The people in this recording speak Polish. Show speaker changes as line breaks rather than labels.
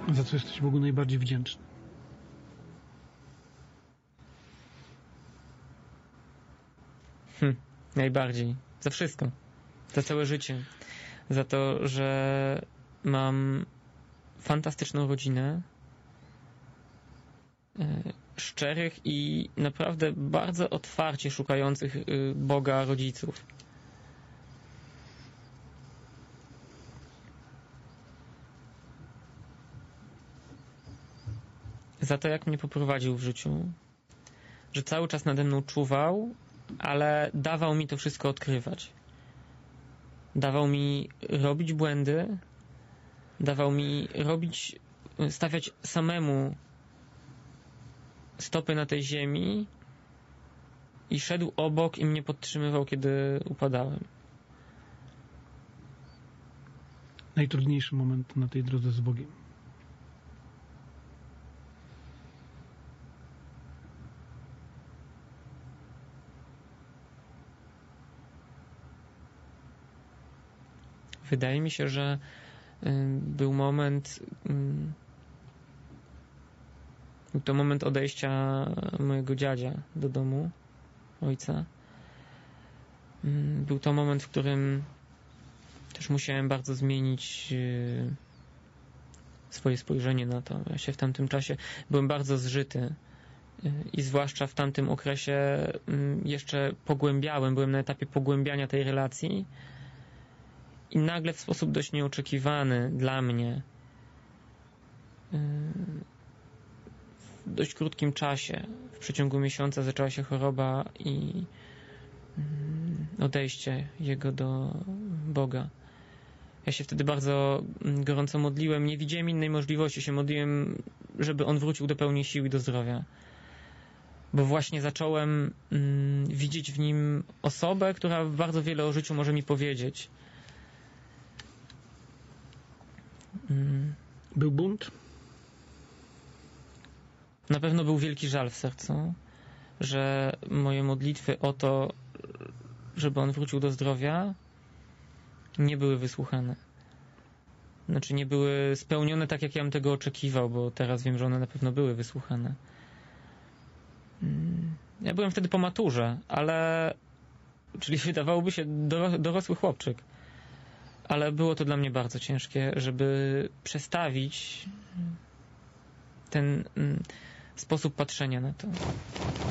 Za co jesteś Bogu najbardziej wdzięczny?
Najbardziej. Za wszystko. Za całe życie. Za to, że mam fantastyczną rodzinę, szczerych i naprawdę bardzo otwarcie szukających Boga rodziców. Za to, jak mnie poprowadził w życiu, że cały czas nade mną czuwał, ale dawał mi to wszystko odkrywać. Dawał mi robić błędy, dawał mi stawiać samemu stopy na tej ziemi i szedł obok i mnie podtrzymywał, kiedy upadałem.
Najtrudniejszy moment na tej drodze z Bogiem?
Wydaje mi się, że był to moment odejścia mojego dziadzia do domu, ojca. Był to moment, w którym też musiałem bardzo zmienić swoje spojrzenie na to. Ja się w tamtym czasie byłem bardzo zżyty i zwłaszcza w tamtym okresie jeszcze byłem na etapie pogłębiania tej relacji i nagle w sposób dość nieoczekiwany dla mnie w dość krótkim czasie, w przeciągu miesiąca zaczęła się choroba i odejście jego do Boga. Ja się wtedy bardzo gorąco modliłem. Nie widziałem innej możliwości. Się modliłem, żeby on wrócił do pełni sił i do zdrowia. Bo właśnie zacząłem widzieć w nim osobę, która bardzo wiele o życiu może mi powiedzieć.
Był bunt?
Na pewno był wielki żal w sercu, że moje modlitwy o to, żeby on wrócił do zdrowia, nie były wysłuchane. Znaczy nie były spełnione tak, jak ja bym tego oczekiwał, bo teraz wiem, że one na pewno były wysłuchane. Ja byłem wtedy po maturze, czyli wydawałoby się dorosły chłopczyk. Ale było to dla mnie bardzo ciężkie, żeby przestawić ten sposób patrzenia na to.